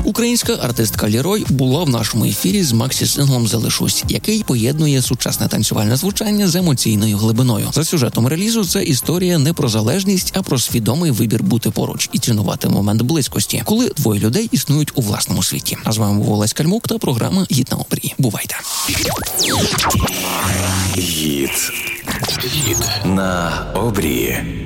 Українська артистка Лірой була в нашому ефірі з максі-синглом «Залишусь», який поєднує сучасне танцювальне звучання з емоційною глибиною. За сюжетом релізу це історія не про залежність, а про свідомий вибір бути поруч і цінувати момент близькості, коли двоє людей існують у власному світі. А з вами був Олесь Кальмук та програма «Гід на обрії». Бувайте! Гід на обрії.